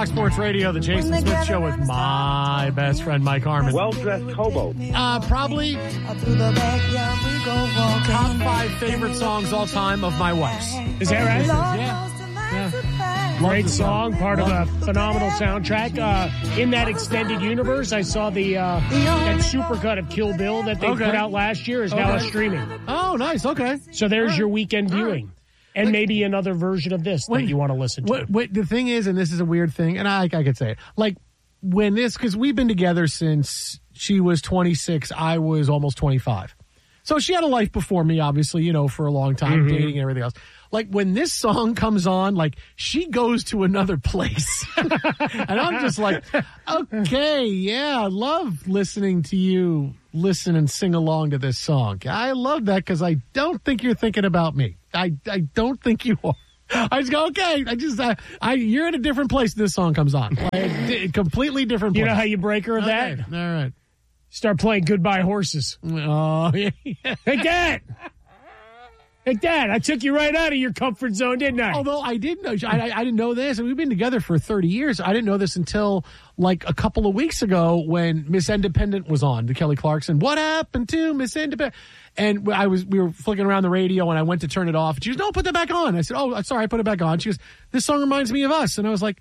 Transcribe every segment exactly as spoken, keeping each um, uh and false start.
Fox Sports Radio, the Jason Smith Show with my best friend, Mike Harmon. Well-dressed hobo. Uh, probably top five favorite songs all time of my wife's. Is that right? Yeah. Yeah. Great song, part of a phenomenal soundtrack. Uh, in that extended universe, I saw the uh, that supercut of Kill Bill that they Okay. put out last year is now Okay. streaming. Oh, nice. Okay. So there's All your right. weekend All viewing. right. And Wait. maybe another version of this Wait. that you want to listen to. What, what, the thing is, and this is a weird thing, and I, I could say it, like when this, because we've been together since she was twenty-six, I was almost twenty-five. So she had a life before me, obviously, you know, for a long time, Mm-hmm. dating and everything else. Like when this song comes on, like she goes to another place. And I'm just like, okay, yeah, I love listening to you listen and sing along to this song. I love that because I don't think you're thinking about me. I, I don't think you are. I just go, okay, I just, I, I you're in a different place this song comes on. Like, a completely different place. You know how you break her of that? Okay, all right. Start playing Goodbye Horses. Oh, yeah. Hey, Dad! Hey, Dad, I took you right out of your comfort zone, didn't I? Although I didn't know, I, I didn't know this, and we've been together for thirty years. I didn't know this until like a couple of weeks ago when Miss Independent was on, the Kelly Clarkson. What happened to Miss Independent? And I was, we were flicking around the radio, and I went to turn it off. And she goes, "No, put that back on." I said, "Oh, sorry, I put it back on." She goes, "This song reminds me of us," and I was like,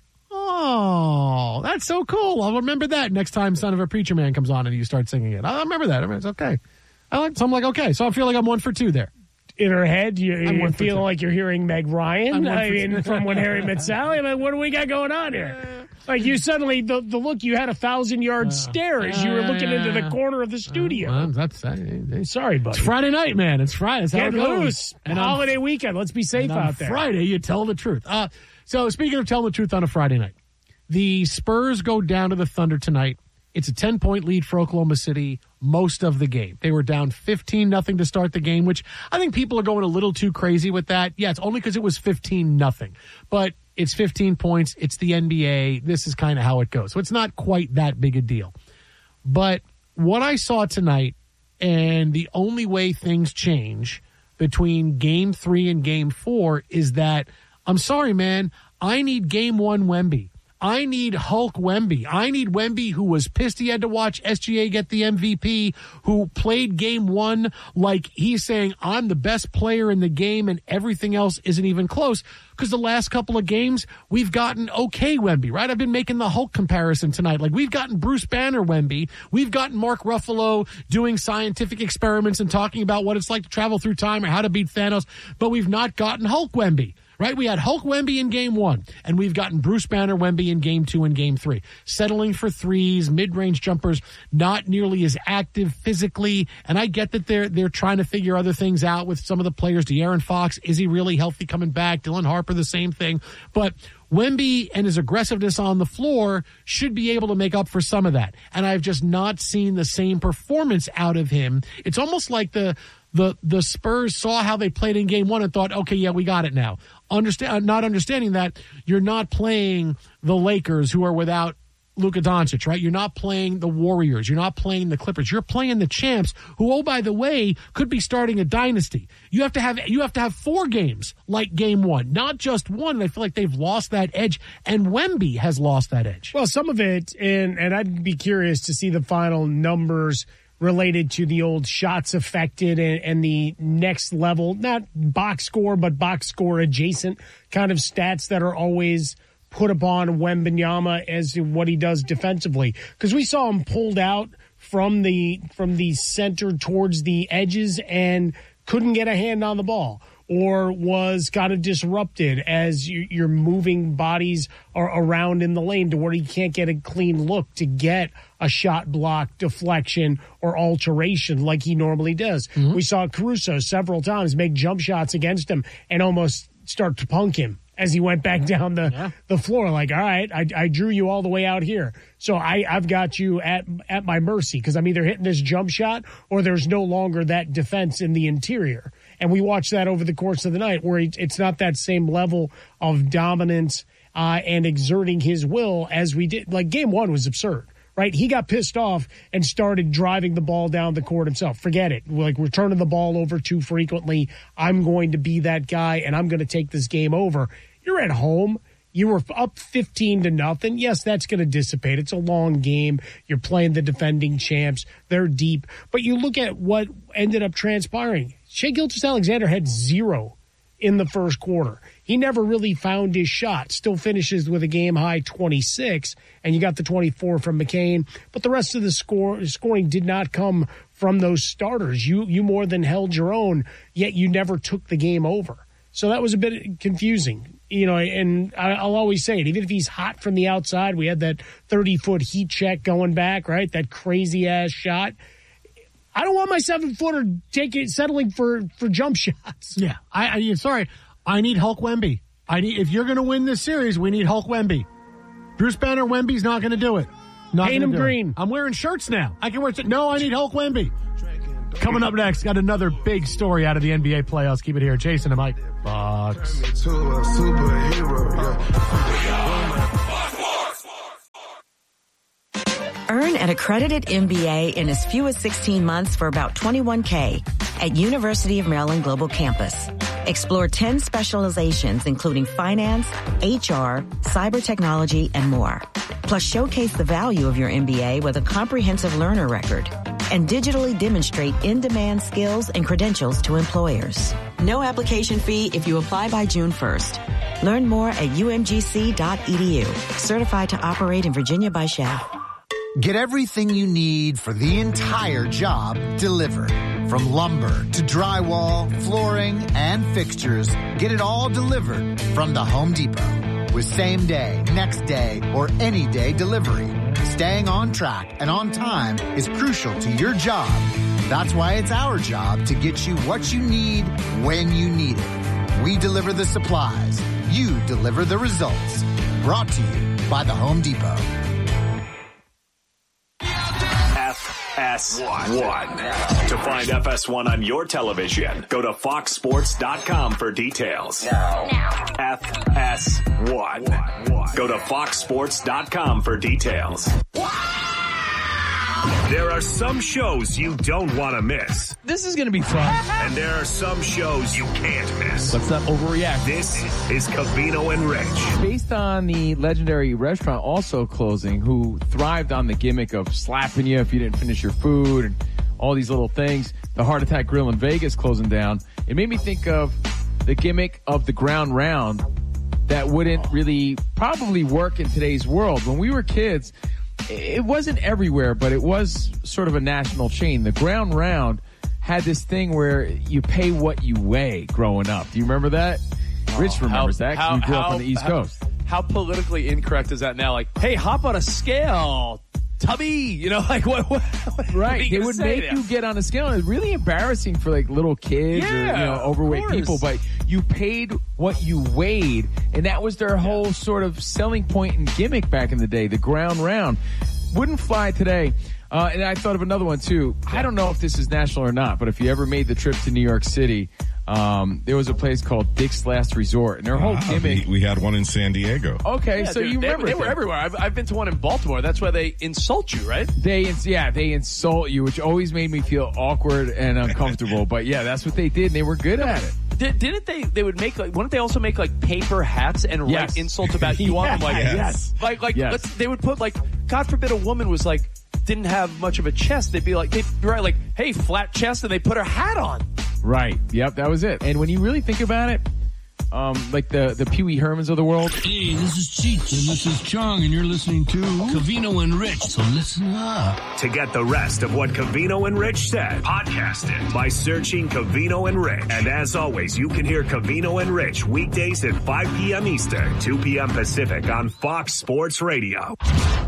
"Oh, that's so cool. I'll remember that next time Son of a Preacher Man comes on and you start singing it. I'll remember that. I mean, it's okay." I like, so I'm like, okay. So I feel like I'm one for two there. In her head, you, I'm you're one for feeling two. like you're hearing Meg I'm Ryan. one I for mean, two. from When Harry Met Sally. I mean, what do we got going on here? Like you suddenly, the, the look, you had a thousand yard stare as you were looking into the corner of the studio. Well, that's uh, it's Sorry, buddy. Friday night, man. It's Friday. It's how Get it goes. loose. And on- Holiday weekend. Let's be safe and on out there. Friday, you tell the truth. Uh, so speaking of telling the truth on a Friday night, the Spurs go down to the Thunder tonight. It's a ten-point lead for Oklahoma City most of the game. They were down fifteen nothing to start the game, which I think people are going a little too crazy with that. Yeah, it's only because it was fifteen nothing. But it's fifteen points. It's the N B A. This is kind of how it goes. So it's not quite that big a deal. But what I saw tonight, and the only way things change between game three and game four is that, I'm sorry, man, I need game one Wemby. I need Hulk Wemby. I need Wemby, who was pissed he had to watch S G A get the M V P, who played game one like he's saying, I'm the best player in the game and everything else isn't even close. Because the last couple of games, we've gotten okay Wemby, right? I've been making the Hulk comparison tonight. Like, we've gotten Bruce Banner Wemby. We've gotten Mark Ruffalo doing scientific experiments and talking about what it's like to travel through time or how to beat Thanos. But we've not gotten Hulk Wemby. Right? We had Hulk Wemby in game one, and we've gotten Bruce Banner Wemby in game two and game three. Settling for threes, mid-range jumpers, not nearly as active physically. And I get that they're they're trying to figure other things out with some of the players. De'Aaron Fox, is he really healthy coming back? Dylan Harper, the same thing. But Wemby and his aggressiveness on the floor should be able to make up for some of that. And I've just not seen the same performance out of him. It's almost like the the the Spurs saw how they played in game one and thought, okay, yeah, we got it now. Understand, not understanding that you're not playing the Lakers, who are without Luka Doncic, right? You're not playing the Warriors. You're not playing the Clippers. You're playing the champs, who, oh, by the way, could be starting a dynasty. You have to have you have to have four games like game one, not just one. And I feel like they've lost that edge, and Wemby has lost that edge. Well, some of it, and and I'd be curious to see the final numbers related to the old shots affected and, and the next level, not box score, but box score adjacent kind of stats that are always put upon Wembanyama as to what he does defensively. Because we saw him pulled out from the from the center towards the edges and couldn't get a hand on the ball, or was kind of disrupted as you, you're moving bodies are around in the lane to where he can't get a clean look to get a shot block, deflection, or alteration like he normally does. Mm-hmm. We saw Caruso several times make jump shots against him and almost start to punk him as he went back down the, yeah. the floor. Like, all right, I, I drew you all the way out here. So I, I've got you at at my mercy because I'm either hitting this jump shot or there's no longer that defense in the interior. And we watched that over the course of the night where it's not that same level of dominance uh, and exerting his will as we did. Like, game one was absurd, right? He got pissed off and started driving the ball down the court himself. Forget it. Like, we're turning the ball over too frequently. I'm going to be that guy, and I'm going to take this game over. You're at home. You were up fifteen to nothing. Yes, that's going to dissipate. It's a long game. You're playing the defending champs. They're deep. But you look at what ended up transpiring. Shai Gilgeous-Alexander had zero in the first quarter. He never really found his shot. Still finishes with a game-high twenty-six, and you got the twenty-four from McCain. But the rest of the score scoring did not come from those starters. You you more than held your own, yet you never took the game over. So that was a bit confusing. You know, and I'll always say it, even if he's hot from the outside, we had that thirty-foot heat check going back, right? That crazy-ass shot. I don't want my seven-footer taking settling for, for jump shots. Yeah, I, I sorry. I need Hulk Wemby. I need if you're going to win this series, we need Hulk Wemby. Bruce Banner Wemby's not going to do it. Not Paint him green. It. I'm wearing shirts now. I can wear. No, I need Hulk Wemby. Coming up next, got another big story out of the N B A playoffs. Keep it here, Jason and Mike. Fox. Earn an accredited M B A in as few as sixteen months for about twenty-one K at University of Maryland Global Campus. Explore ten specializations, including finance, H R, cyber technology, and more. Plus, showcase the value of your M B A with a comprehensive learner record and digitally demonstrate in-demand skills and credentials to employers. No application fee if you apply by June first. Learn more at U M G C dot E D U. Certified to operate in Virginia by S H A. Get everything you need for the entire job delivered. From lumber to drywall, flooring, and fixtures, get it all delivered from the Home Depot. With same day, next day, or any day delivery. Staying on track and on time is crucial to your job. That's why it's our job to get you what you need when you need it. We deliver the supplies. You deliver the results. Brought to you by the Home Depot. F S one. To find F S one on your television, go to fox sports dot com for details. Now. Now. F S one. Go to fox sports dot com for details. There are some shows you don't want to miss. This is going to be fun. And there are some shows you can't miss. Let's not overreact. This is Covino and Rich. Based on the legendary restaurant also closing, who thrived on the gimmick of slapping you if you didn't finish your food and all these little things, the Heart Attack Grill in Vegas closing down, it made me think of the gimmick of the Ground Round that wouldn't really probably work in today's world. When we were kids, it wasn't everywhere, but it was sort of a national chain. The Ground Round had this thing where you pay what you weigh growing up. Do you remember that? Oh, Rich remembers how, that because we grew how, up on the East how, Coast. How politically incorrect is that now? Like, hey, hop on a scale, tubby. You know, like what? what, what right. They would make there? you get on a scale. It was really embarrassing for like little kids yeah, or you know overweight people. But you paid what you weighed, and that was their whole sort of selling point and gimmick back in the day. The Ground Round wouldn't fly today. Uh, and I thought of another one too. I don't know if this is national or not, but if you ever made the trip to New York City, um, there was a place called Dick's Last Resort, and their whole wow, gimmick. We, we had one in San Diego. Okay, yeah, so dude, you they, remember they were everywhere. I've, I've been to one in Baltimore. That's where they insult you, right? They, yeah, they insult you, which always made me feel awkward and uncomfortable. But yeah, that's what they did, and they were good at it. Did, didn't they? They would make like. Wouldn't they also make like paper hats and yes. write insults about you on them? Like yes, like like yes. let's, they would put like. God forbid a woman was like didn't have much of a chest. They'd be like they'd write like, hey, flat chest, and they put her hat on. Right. Yep. That was it. And when you really think about it, um, like the the Pee Wee Hermans of the world. Hey, this is Cheech and this is Chong, and you're listening to Covino and Rich. So listen up. To get the rest of what Covino and Rich said, podcast it by searching Covino and Rich. And as always, you can hear Covino and Rich weekdays at five p.m. Eastern, two p.m. Pacific on Fox Sports Radio.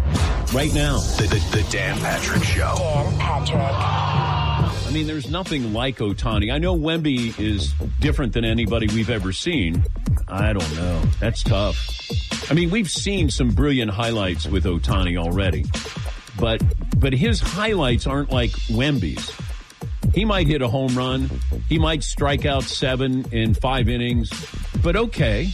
Right now, the, the, the Dan Patrick Show. Dan Patrick. I mean, there's nothing like Ohtani. I know Wemby is different than anybody we've ever seen. I don't know. That's tough. I mean, we've seen some brilliant highlights with Ohtani already. But but his highlights aren't like Wemby's. He might hit a home run. He might strike out seven in five innings. But okay,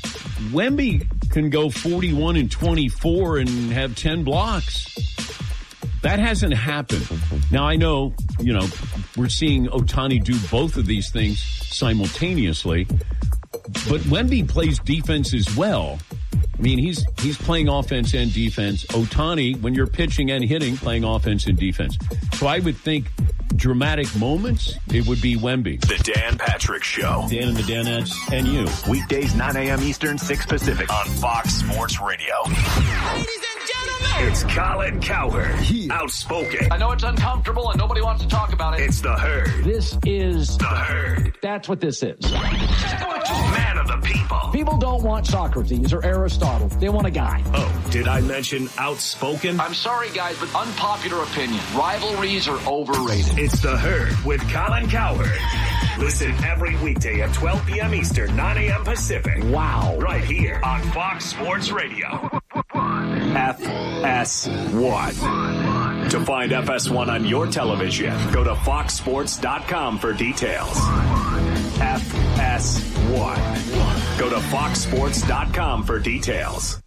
Wemby can go forty-one and twenty-four and have ten blocks. That hasn't happened. Now, I know, you know, we're seeing Ohtani do both of these things simultaneously, but Wemby plays defense as well. I mean, he's he's playing offense and defense. Ohtani, when you're pitching and hitting, playing offense and defense. So I would think dramatic moments, it would be Wemby. The Dan Patrick Show. Dan and the Danettes and you. Weekdays, nine a.m. Eastern, six Pacific on Fox Sports Radio. Ladies and gentlemen, it's Colin Cowherd. Yeah. Outspoken. I know it's uncomfortable and nobody wants to talk about it. It's the Herd. This is the Herd. That's what this is. Man of the people. People don't want Socrates or Aristotle. They want a guy. Oh, did I mention outspoken? I'm sorry, guys, but unpopular opinion. Rivalries are overrated. It's the Herd with Colin Cowherd. Listen every weekday at twelve p.m. Eastern, nine a.m. Pacific. Wow. Right here on Fox Sports Radio. F S one. To find F S one on your television, go to fox sports dot com for details. F S one. Go to fox sports dot com for details.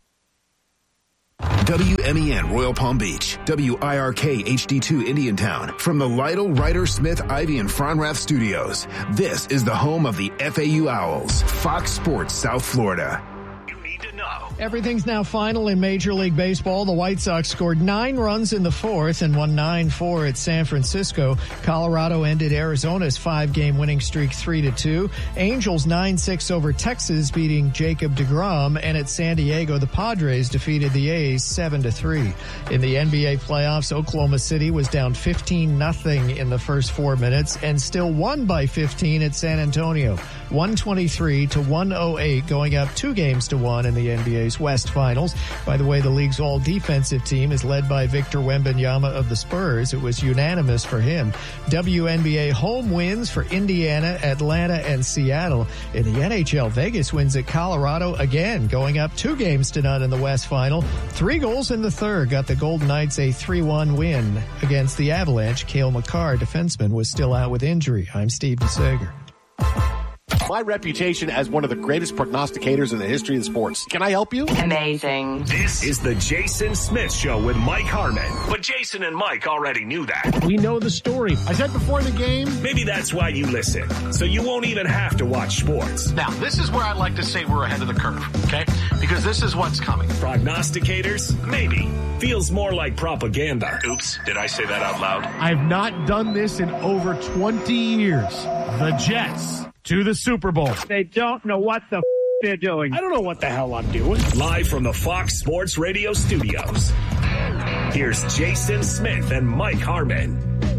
W M E N Royal Palm Beach, W I R K H D two Indiantown, from the Lytle, Ryder, Smith, Ivy, and Fronrath Studios. This is the home of the F A U Owls, Fox Sports South Florida. Everything's now final in Major League Baseball. The White Sox scored nine runs in the fourth and won nine four at San Francisco. Colorado ended Arizona's five-game winning streak three to two. Angels nine six over Texas, beating Jacob deGrom. And at San Diego, the Padres defeated the A's seven to three. In the N B A playoffs, Oklahoma City was down fifteen nothing in the first four minutes and still won by fifteen at San Antonio. one twenty-three to one oh eight, going up two games to one in the N B A's West Finals. By the way, the league's all-defensive team is led by Victor Wembanyama of the Spurs. It was unanimous for him. W N B A home wins for Indiana, Atlanta, and Seattle. In the N H L, Vegas wins at Colorado again, going up two games to none in the West Final. Three goals in the third got the Golden Knights a three one win against the Avalanche. Cale Makar, defenseman, was still out with injury. I'm Steven Sager. My reputation as one of the greatest prognosticators in the history of sports. Can I help you? Amazing. This is the Jason Smith Show with Mike Harmon. But Jason and Mike already knew that. We know the story. I said before the game. Maybe that's why you listen. So you won't even have to watch sports. Now, this is where I'd like to say we're ahead of the curve, okay? Because this is what's coming. Prognosticators? Maybe. Feels more like propaganda. Oops, did I say that out loud? I've not done this in over twenty years. The Jets to the Super Bowl. They don't know what the f- they're doing. I don't know what the hell I'm doing. Live from the Fox Sports Radio studios. Here's Jason Smith and Mike Harmon.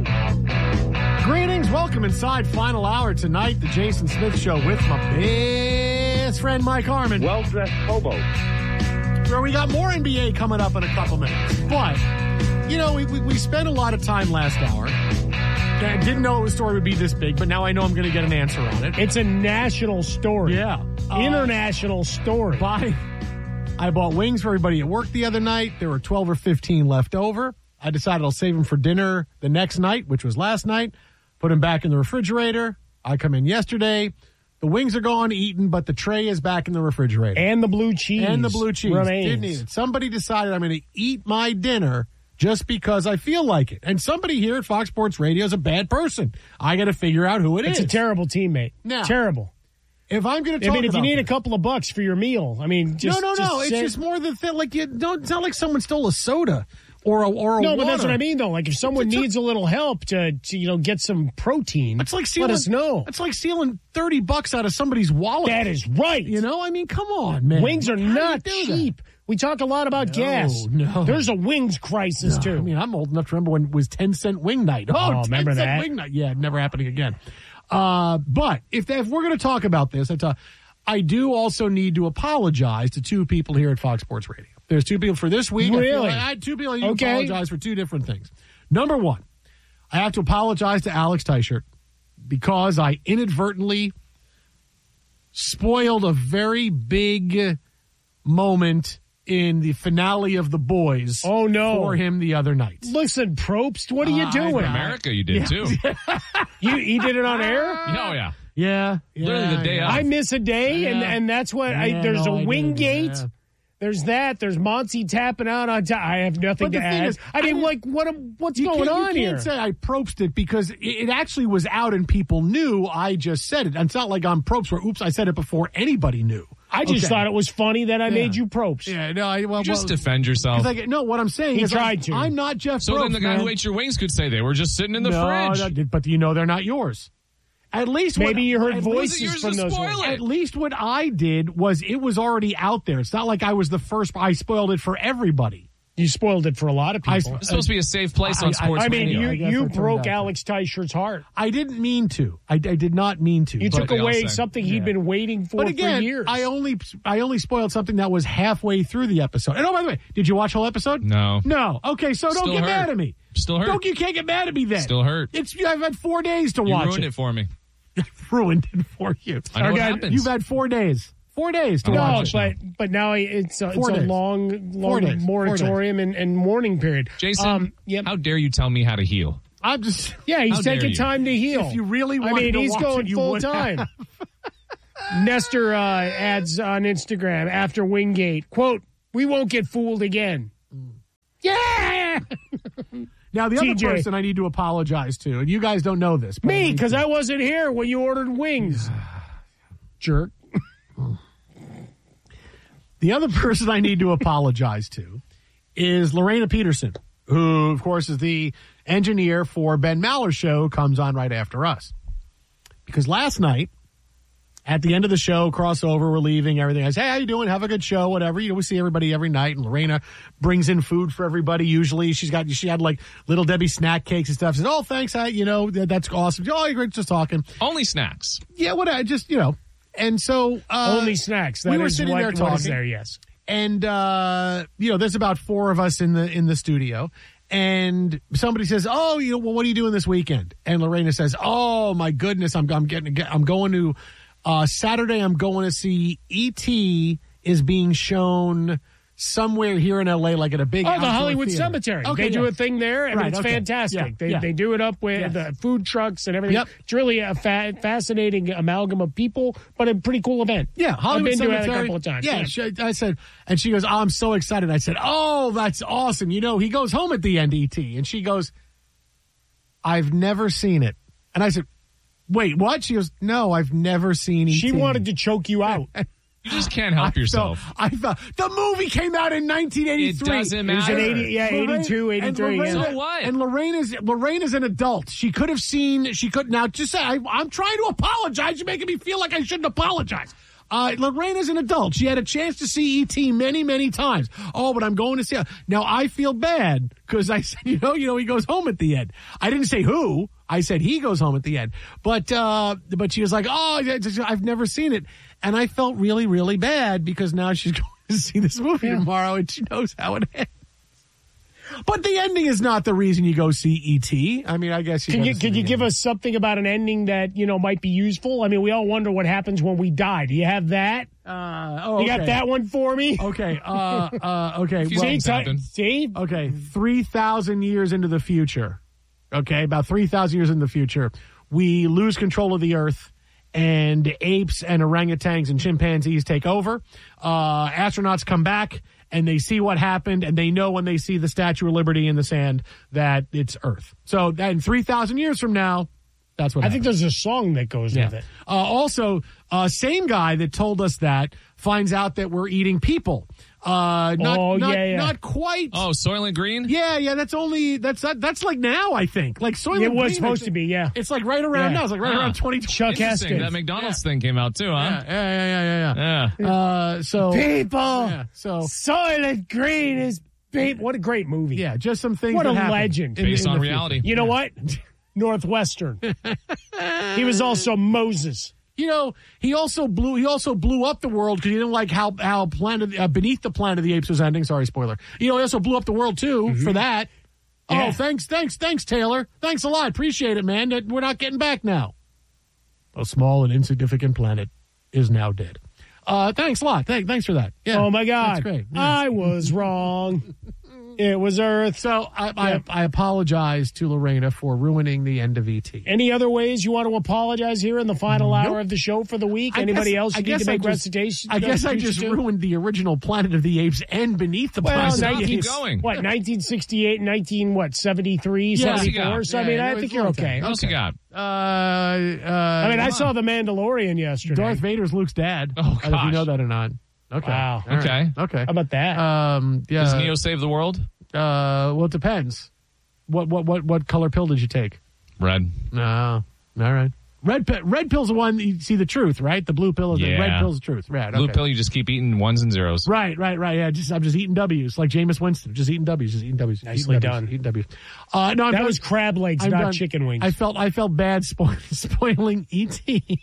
Greetings. Welcome inside final hour tonight. The Jason Smith Show with my best friend Mike Harmon. Well-dressed hobo. Where we got more N B A coming up in a couple minutes. But, you know, we, we, we spent a lot of time last hour. I didn't know the story would be this big, but now I know I'm going to get an answer on it. It's a national story. Yeah. International uh, story. Buy, I bought wings for everybody at work the other night. There were twelve or fifteen left over. I decided I'll save them for dinner the next night, which was last night. Put them back in the refrigerator. I come in yesterday. The wings are gone, eaten, but the tray is back in the refrigerator. And the blue cheese. And the blue cheese. Remains. Didn't eat it. Somebody decided I'm going to eat my dinner just because I feel like it. And somebody here at Fox Sports Radio is a bad person. I got to figure out who it it's is. It's a terrible teammate. Now, terrible. If I'm going to talk I mean, if you need this, a couple of bucks for your meal, I mean, just no, no, just no. It's say, just more the thing. Like you don't. It's not like someone stole a soda or a or a no, water. but that's what I mean, though. Like if someone it's needs a, a little help to, to, you know, get some protein, it's like stealing, let us know. It's like stealing thirty bucks out of somebody's wallet. That is right. You know, I mean, come on, man. Wings are How not cheap. That? We talk a lot about no, gas. No, there's a wings crisis no. too. I mean, I'm old enough to remember when it was ten cent wing night. Oh, oh remember ten cent that? Wing night. Yeah, never happening again. Uh, but if they, if we're going to talk about this, I, talk, I do also need to apologize to two people here at Fox Sports Radio. There's two people for this week. Really? I, feel like I had two people. I need okay. to apologize for two different things. Number one, I have to apologize to Alex Teichert because I inadvertently spoiled a very big moment in the finale of The Boys. Oh, no. For him the other night. Listen, Probst, what are you uh, doing? In America, you did, yeah. too. you, he did it on air? Oh, yeah. Yeah. yeah Literally the day yeah. of. I miss a day, yeah. and, and that's what, yeah, I, there's no, a I Wingate. Yeah. There's that. There's Monty tapping out on top. I have nothing but to add. Is, I mean, I, like, what? what's you going on you here? You can't say I probed it because it, it actually was out and people knew I just said it. And it's not like I'm probed where, oops, I said it before anybody knew. I just Okay. thought it was funny that I Yeah. made you propes. Yeah, no, I well, You just well, defend yourself. 'cause I get- no, what I'm saying He is tried I'm, to. I'm not Jeff So Probst, then the guy man. who ate your wings could say they were just sitting in the no, fridge. no, but you know they're not yours. At least Maybe what, you heard at voices least- from those ones. At least what I did was it was already out there. It's not like I was the first. I spoiled it for everybody. You spoiled it for a lot of people. I- It's supposed to be a safe place on I- I- sports I mean, radio. you, I guess you it turned broke out. Alex Teichert's heart. I didn't mean to. I, I did not mean to. You but, took they all away say. something he'd Yeah. been waiting for But again, for years. I only I only spoiled something that was halfway through the episode. And oh, by the way, did you watch the whole episode? No. No. Okay, so don't Still get hurt. mad at me. Still hurt. Don't you can't get mad at me then. Still hurt. It's I've had four days to You watch ruined it for me. ruined it for you. I know what Okay, happens. You've had four days. Four days to no, watch it. but but now it's a, it's Four a days. long Four long days. Four moratorium and, and warning period. Jason, um, yep. how dare you tell me how to heal? I'm just yeah, he's how dare taking you. time to heal. If you really I wanted mean, to he's watch going it, you full would time. have. Nestor uh, adds on Instagram after Wingate, quote, "We won't get fooled again." Yeah. Now the T other J. person I need to apologize to, and you guys don't know this, but I Me, need because to. I wasn't here when you ordered wings. Jerk. The other person I need to apologize to is Lorena Peterson, who, of course, is the engineer for Ben Maller's show, comes on right after us. Because last night, at the end of the show, crossover, we're leaving, everything. I say, hey, how you doing? Have a good show, whatever. You know, we see everybody every night, and Lorena brings in food for everybody. Usually, she's got she had like Little Debbie snack cakes and stuff. She says, oh, thanks, I, you know, that, that's awesome. Oh, you're great, just talking. Only snacks. Yeah, what I just you know, and so uh, Only snacks. That we were is sitting what, there what talking. is there, yes. And uh, you know, there's about four of us in the in the studio, and somebody says, "Oh, you know, well, what are you doing this weekend?" And Lorena says, "Oh my goodness, I'm I'm getting I'm going to uh, Saturday. I'm going to see E T is being shown somewhere here in L A, like at a big Oh, the outdoor Hollywood theater. Cemetery. Okay, they do yeah. a thing there, and Right, it's okay. fantastic. Yeah, they yeah. they do it up with Yes. the food trucks and everything. Yep. It's really a fa- fascinating amalgam of people, but a pretty cool event. Yeah, Hollywood I've been Cemetery. to it a couple of times. Yeah, she, I said, and she goes, oh, I'm so excited. I said, oh, that's awesome. You know, he goes home at the end, E T. And she goes, I've never seen it. And I said, wait, what? She goes, no, I've never seen E T. She wanted to choke you out. You just can't help I yourself. Felt, I felt the movie came out in nineteen eighty-three. It doesn't It was in matter. eighty, yeah, Lorraine- eighty-two, and eighty-three. Lorraine- yeah. So what? And Lorraine is Lorraine is an adult. She could have seen. She could now just say, I, "I'm trying to apologize. You're making me feel like I shouldn't apologize." Uh, Lorraine is an adult. She had a chance to see E T many, many times. Oh, but I'm going to see it. Now I feel bad because I said, you know, you know, he goes home at the end. I didn't say who. I said he goes home at the end. But uh, but she was like, oh, I've never seen it, and I felt really, really bad because now she's going to see this movie Yeah. tomorrow, and she knows how it ends. But the ending is not the reason you go see E T. I mean, I guess you Can gotta you see can the you give ending. us something about an ending that you know might be useful? I mean, we all wonder what happens when we die. Do you have that? Uh, oh, You got okay. that one for me? Okay. Uh, uh, okay. Few well- things happen. See? Okay, three thousand years into the future, okay, about three thousand years in the future, we lose control of the earth, and apes and orangutans and chimpanzees take over. Uh, astronauts come back, and they see what happened, and they know when they see the Statue of Liberty in the sand that it's Earth. So then three thousand years from now, that's what I happens. think there's a song that goes Yeah. with it. Uh, also, uh, same guy that told us that finds out that we're eating people. Uh, not, Oh, not, yeah, yeah. not quite. Oh, Soylent Green? Yeah, yeah, that's only that's that, that's like now. I think like Soylent It was Green, supposed I to think- be, yeah. It's like right around Yeah. now. It's like right Huh. around twenty twenty. Chuck Interesting. Heston. That McDonald's thing came out too, huh? Yeah, yeah, yeah, yeah, yeah. Yeah. Uh, so People, yeah, so Soylent Green is babe. What a great movie! yeah, just some things. What that a happened legend. in- Based in on the reality. future. You know what? Northwestern. He was also Moses. You know, he also blew. He also blew up the world because he didn't like how how Planet uh, Beneath the Planet of the Apes was ending. Sorry, spoiler. You know, he also blew up the world too for that. Yeah. Oh, thanks, thanks, thanks, Taylor. Thanks a lot. Appreciate it, man. That we're not getting back now. A small and insignificant planet is now dead. Uh, thanks a lot. Thank, thanks for that. Yeah. Oh my God! That's great. Yeah. I was wrong. It was Earth. So I, Yeah. I, I apologize to Lorena for ruining the end of E T. Any other ways you want to apologize here in the final Nope. hour of the show for the week? I Anybody guess- else I you need guess to I make just- recitation? I guess I just restitution to? ruined the original Planet of the Apes and Beneath the Well, Planet. now of the you- Apes. going. What, nineteen sixty-eight, nineteen, what, seventy-three, Yeah. seventy-four? So, I mean, Yeah, I it think was you're a long okay. time. What else you got? Uh, uh, I mean, I come saw on. The Mandalorian yesterday. Darth Vader's Luke's dad. Oh, I don't know if you gosh. know that or not. Okay. Wow. All right. Okay. Okay. How about that? Um, yeah. Does Neo save the world? Uh, well, it depends. What what what what color pill did you take? Red. No. All right. Red pi- red pill's the one you see the truth, right? The blue pill is the Yeah. red pill's the truth. Right. Blue okay. pill, you just keep eating ones and zeros. Right, right, right. Yeah, just I'm just eating W's like Jameis Winston, just eating W's, just eating W's. just Nicely eating W's, done. Eating W's. Uh, no, I'm that done. was crab legs, I'm not done. chicken wings. I felt I felt bad spoil, spoiling E T.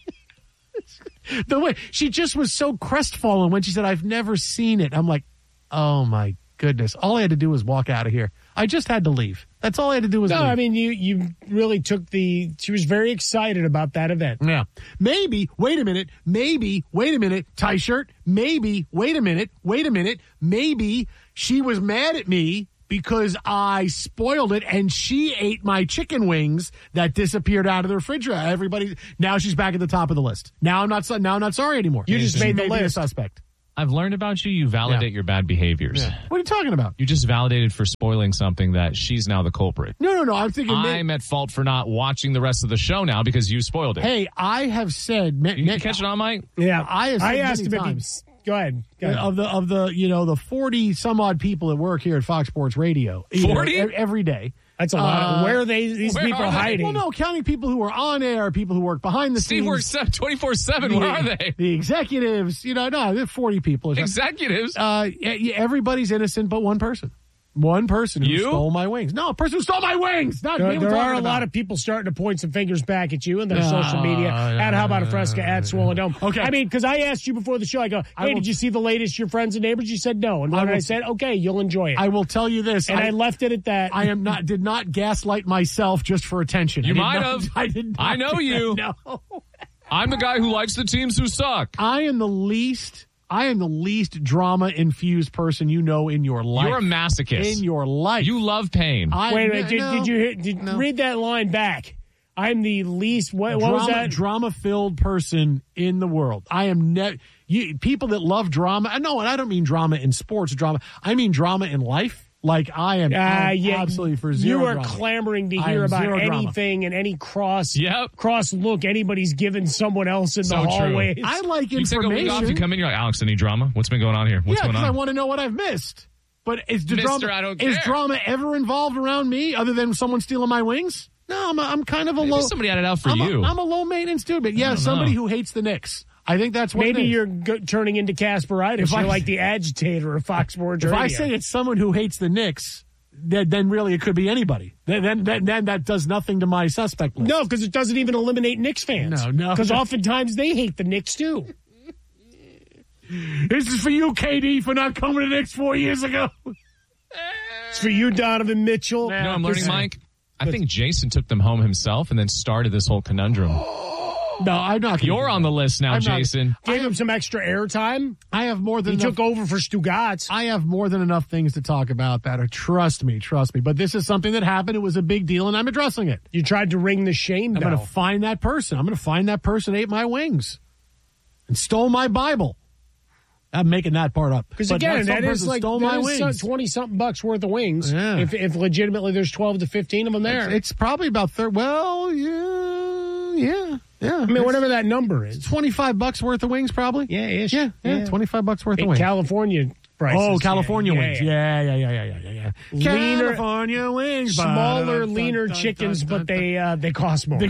The way she just was so crestfallen when she said, "I've never seen it." I'm like, oh my goodness! All I had to do was walk out of here. I just had to leave. That's all I had to do was no, leave. I mean, you, you really took the. She was very excited about that event. Yeah. Maybe, wait a minute, maybe, wait a minute, tie shirt, maybe, wait a minute, wait a minute, maybe she was mad at me because I spoiled it and she ate my chicken wings that disappeared out of the refrigerator. Everybody, now she's back at the top of the list. Now I'm not, so- now I'm not sorry anymore. You just She made the may be a list. suspect. I've learned about you. You validate Yeah. your bad behaviors. Yeah. What are you talking about? You just validated for spoiling something that she's now the culprit. No, no, no. I'm thinking. I'm at fault for not watching the rest of the show now because you spoiled it. Hey, I have said. you can catch it on, Mike? Yeah, I have said I asked many him times. if he. Go ahead. Go ahead. Of the of the you know the forty some odd people that work here at Fox Sports Radio, you know, forty? e- every day. That's a lot. Uh, Of, where are they? These where people are they? hiding? Well, no, counting people who are on air, people who work behind the Steve scenes. works twenty-four seven. Where are they? The executives, you know, no, they're forty people. or something. Executives? Uh, yeah, yeah, everybody's innocent but one person. One person who You? stole my wings. No, a person who stole my wings. Not There, me we're there are talking a lot about. of people starting to point some fingers back at you in their No, social media. no, At How About a Fresca, at Swollen Dome. Okay. I mean, because I asked you before the show, I go, hey, I will- did you see the latest Your Friends and Neighbors? You said no. And I when I, will- said, okay, you'll enjoy it. I will tell you this. and I, left it at that. I am not did not gaslight myself just for attention. You I did might not- have. I did. Not I know do you. that, No. I'm the guy who likes the teams who suck. I am the least. I am the least drama infused person you know in your life. You're a masochist. in your life. You love pain. I, Wait a minute. Did, no, did you hear, did, no. read that line back? I'm the least. What, what drama, was that? Drama filled person in the world. I am ne- you, people that love drama. No, and I don't mean drama in sports drama. I mean drama in life. Like I am Uh, I'm yeah, absolutely for zero You are drama. clamoring to I hear am about zero drama. anything and any cross Yep. cross look anybody's given someone else in So the true. hallways. I like You take a week off, information. you come in, you're like, Alex, any drama? What's been going on here? What's yeah, going because I on? want to know what I've missed. But is the Mister, drama I don't is care. drama ever involved around me other than someone stealing my wings? No, I'm a, I'm kind of a Maybe low. somebody had it out for I'm you. A, I'm a low maintenance dude, but yeah, don't somebody know. who hates the Knicks. I think that's what Maybe it is. you're go- turning into Casperitis. If You're I- like the agitator of Fox Sports If Radio. I say it's someone who hates the Knicks, then, then really it could be anybody. Then, then, then, then that does nothing to my suspect list. No, because it doesn't even eliminate Knicks fans. No, no. Because oftentimes they hate the Knicks too. This is for you, K D, for not coming to the Knicks four years ago. It's for you, Donovan Mitchell. You know, I'm learning, Mike. I think Jason took them home himself and then started this whole conundrum. No, I'm not. You're on the list now, I'm not- Jason. Gave him some extra airtime. I have more than He enough. took over for Stugatz. I have more than enough things to talk about that are, trust me, trust me. But this is something that happened. It was a big deal, and I'm addressing it. You tried to ring the shame I'm bell. going to find that person. I'm going to find that person who ate my wings and stole my Bible. I'm making that part up. Because But again, some that is person like stole my wings. twenty something bucks worth of wings. Yeah. If if legitimately there's twelve to fifteen of them there. It's, it's probably about thirty. Well, yeah, yeah, yeah. I mean, whatever that number is. twenty-five bucks worth of wings, probably. Yeah, ish. Yeah, yeah, Yeah. twenty-five bucks worth In of wings. California prices. Oh, California yeah, wings. Yeah, Yeah, yeah, yeah, yeah, yeah, yeah. yeah. Leaner- California wings. Smaller, Ba-da-da-da-da-da-da-da. leaner chickens, but they uh, they cost more.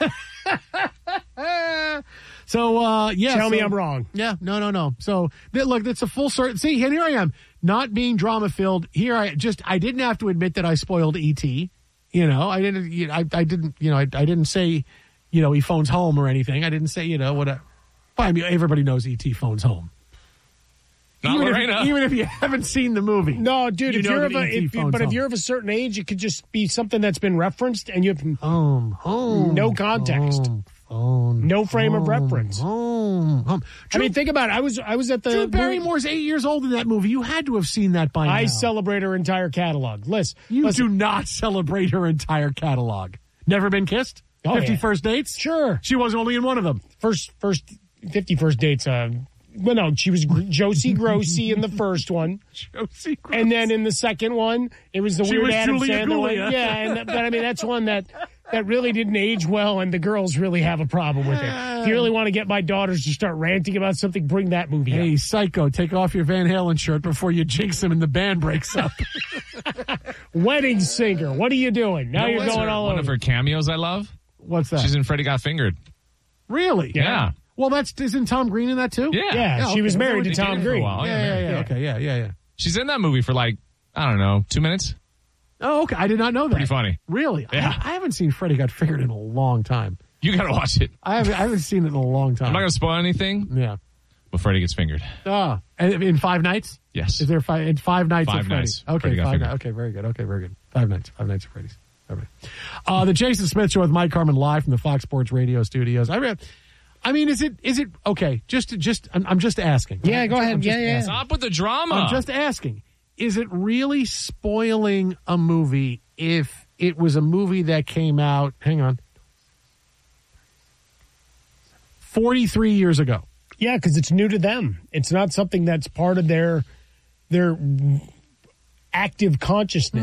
So, uh, yeah. Tell me so- I'm wrong. Yeah, no, no, no. So, th- look, it's a full circle. See, and here I am, not being drama filled. Here I just, I didn't have to admit that I spoiled E T. You know, I didn't, you know, I, I didn't, you know, I, I didn't say, you know, he phones home or anything. I didn't say, you know, what a, I mean, everybody knows E T phones home. Not Even Lorena. if, even if you haven't seen the movie. No, dude. You if know you're of that a, E T if, you- phones but if home. you're of a certain age, it could just be something that's been referenced, and you have Home, home. no context, Home, phone, no frame of home, reference. Home. home, home. I mean, think about it. I was I was at the Drew Barrymore's eight years old in that movie. You had to have seen that by now. I celebrate her entire catalog. Listen, you listen. do not celebrate her entire catalog. Never Been Kissed? Oh, fifty yeah. First Dates? Sure. She was only in one of them. First, first, fifty First Dates. Uh, well, no, she was Josie Grossi in the first one. Josie Grossi. And then in the second one, it was the She weird was Adam Julia Sandler one. Gulia. Yeah, and, but I mean, that's one that that really didn't age well, and the girls really have a problem with it. If you really want to get my daughters to start ranting about something, bring that movie Hey, up. Psycho, take off your Van Halen shirt before you jinx him and the band breaks up. Wedding Singer. What are you doing? Now You know you're what's going her- all One over. of her cameos I love. What's that? She's in Freddie Got Fingered. Really? Yeah. Well, that's isn't Tom Green in that too? Yeah. Yeah, she was okay. married to They Tom dated for a Green. while. Yeah, yeah, married. yeah. Okay, yeah, yeah, yeah. She's in that movie for like, I don't know, two minutes. Oh, okay. I did not know that. Pretty funny. Really? Yeah. I, I haven't seen Freddie Got Fingered in a long time. You got to watch it. I haven't, I haven't seen it in a long time. I'm not going to spoil anything, Yeah. but Freddie gets fingered. Ah, and in five nights? Yes. Is there five in five nights Five of Freddy? nights. Okay, Freddie got five fingered. nights. Okay, very good. Okay, very good. Five nights. Five nights of Freddy's. All right. Uh, the Jason Smith Show with Mike Carmen live from the Fox Sports Radio studios. I mean, I mean, is it is it okay? Just just I'm, I'm just asking. Yeah, I'm go just- ahead. I'm just Yeah, yeah. asking. Stop with the drama. I'm just asking. Is it really spoiling a movie if it was a movie that came out? Hang on. forty-three years ago. Yeah, because it's new to them. It's not something that's part of their their active consciousness.